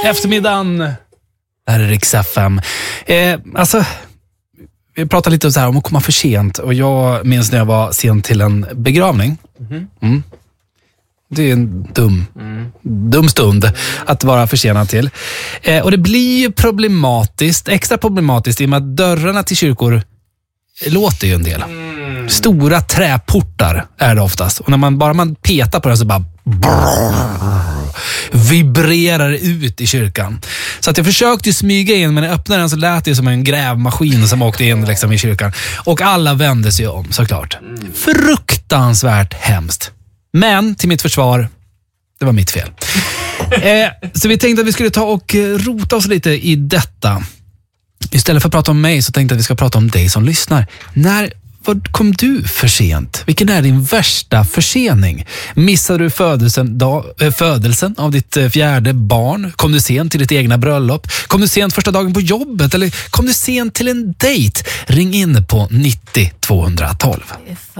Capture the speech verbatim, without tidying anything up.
eftermiddagen. Det här är Rix F M. Eh, alltså, vi pratade lite så här om att komma för sent. Och jag minns när jag var sent till en begravning. Mm. Det är en dum, mm. dum stund att vara försenad till. Eh, och det blir ju problematiskt, extra problematiskt i och med att dörrarna till kyrkor låter ju en del. Mm. Stora träportar är det oftast. Och när man bara man petar på det så bara brrr, vibrerar ut i kyrkan. Så att jag försökte ju smyga in, men när jag öppnade den så lät det som en grävmaskin som åkte in liksom i kyrkan. Och alla vände sig om, såklart. Mm. Fruktansvärt hemskt. Men till mitt försvar, det var mitt fel. eh, så vi tänkte att vi skulle ta och rota oss lite i detta. Istället för att prata om mig så tänkte jag att vi ska prata om dig som lyssnar. När vad kom du för sent? Vilken är din värsta försening? Missade du födelsen, dag, äh, födelsen av ditt äh, fjärde barn? Kom du sent till ditt egna bröllop? Kom du sent första dagen på jobbet? Eller kom du sent till en dejt? Ring in på nittio tvåhundratolv.